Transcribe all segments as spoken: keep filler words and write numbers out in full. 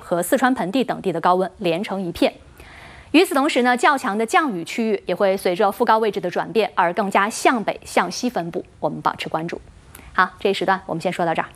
和四川盆地等地的高温连成一片。与此同时呢，较强的降雨区域也会随着副高位置的转变而更加向北向西分布，我们保持关注。好，这一时段我们先说到这儿。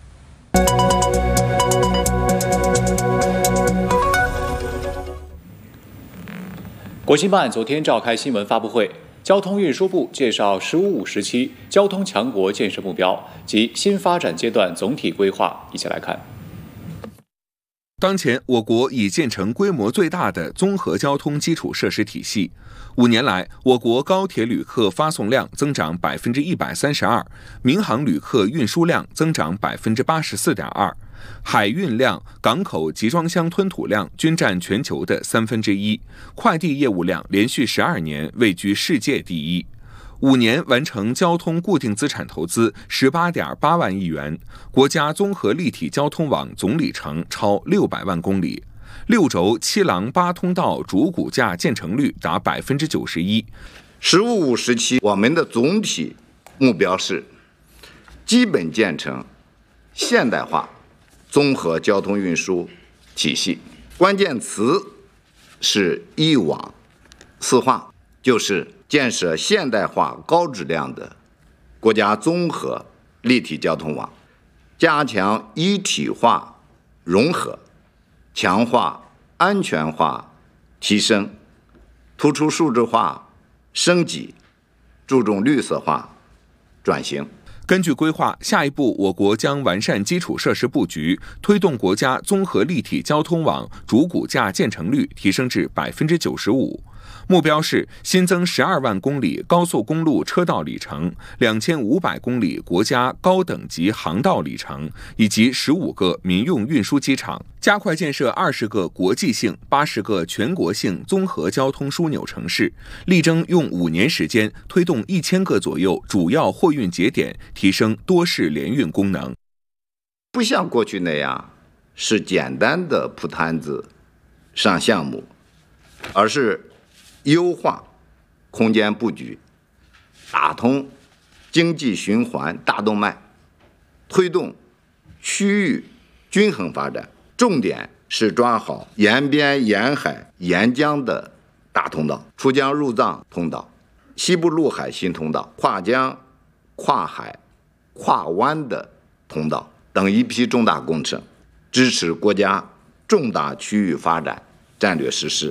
国新办昨天召开新闻发布会，交通运输部介绍“十五五”时期交通强国建设目标及新发展阶段总体规划，一起来看。 当前，我国已建成规模最大的综合交通基础设施体系。五年来，我国高铁旅客发送量增长百分之一百三十二，民航旅客运输量增长百分之八十四点二，海运量、港口集装箱吞吐量均占全球的三分之一，快递业务量连续十二年位居世界第一。五年完成交通固定资产投资十八点八万亿元，国家综合立体交通网总里程超六百万公里，六轴七廊八通道主骨架建成率达百分之九十一。 十五五时期，我们的总体目标是基本建成现代化综合交通运输体系，关键词是一网四化，就是建设现代化高质量的国家综合立体交通网，加强一体化融合，强化安全化提升，突出数字化升级，注重绿色化转型。 根据规划，下一步我国将完善基础设施布局，推动国家综合立体交通网主骨架建成率提升至百分之九十五。目标是新增十二万公里高速公路车道里程、两千五百公里国家高等级航道里程，以及十五个民用运输机场，加快建设二十个国际性、八十个全国性综合交通枢纽城市，力争用五年时间推动一千个左右主要货运节点提升多式联运功能。 不像过去那样是简单的铺摊子上项目，而是优化空间布局，打通经济循环大动脉，推动区域均衡发展。重点是抓好沿边沿海沿江的大通道、出江入藏通道、西部陆海新通道、跨江跨海跨湾的通道等一批重大工程，支持国家重大区域发展战略实施。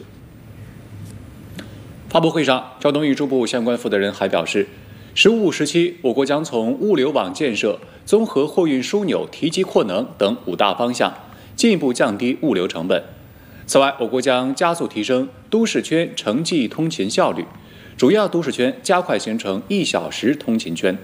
发布会上，交通运输部相关负责人还表示，“十五五”时期，我国将从物流网建设、综合货运枢纽提级扩能等五大方向，进一步降低物流成本。此外，我国将加速提升都市圈城际通勤效率，主要都市圈加快形成一小时通勤圈。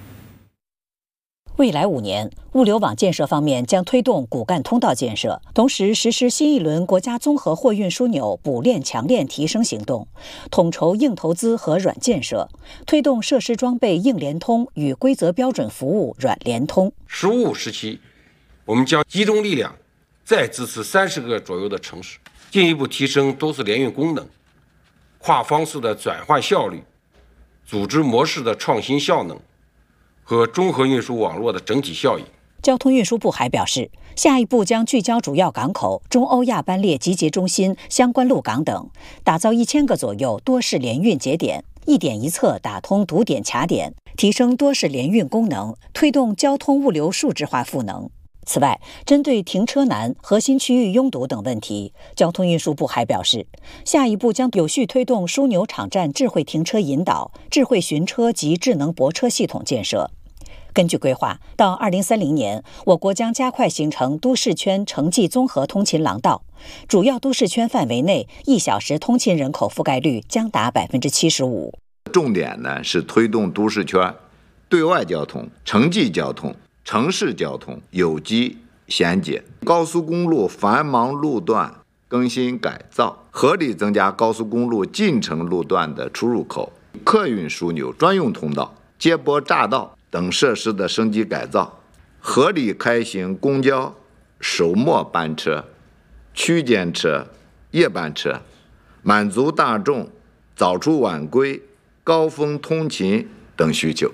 未来五年，物流网建设方面将推动骨干通道建设，同时实施新一轮国家综合货运枢纽补链强链提升行动，统筹硬投资和软建设，推动设施装备硬联通与规则标准服务软联通。 十五五时期，我们将集中力量再支持三十个左右的城市，进一步提升都市联运功能、跨方式的转换效率、组织模式的创新效能和综合运输网络的整体效益。 交通运输部还表示，下一步将聚焦主要港口、中欧亚班列集结中心、相关陆港等，打造一千个左右多式联运节点，一点一侧打通堵点卡点，提升多式联运功能，推动交通物流数字化赋能。此外，针对停车难、核心区域拥堵等问题，交通运输部还表示，下一步将有序推动枢纽场站智慧停车引导、智慧寻车及智能泊车系统建设。根据规划，到二零三零年，我国将加快形成都市圈城际综合通勤廊道，主要都市圈范围内一小时通勤人口覆盖率将达百分之七十五。 重点呢是推动都市圈对外交通、城际交通、城市交通有机衔接，高速公路繁忙路段更新改造，合理增加高速公路进城路段的出入口、客运枢纽专用通道、接驳匝道等设施的升级改造，合理开行公交首末班车、区间车、夜班车，满足大众早出晚归、高峰通勤等需求。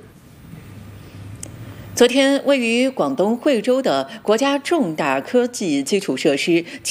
昨天，位于广东惠州的国家重大科技基础设施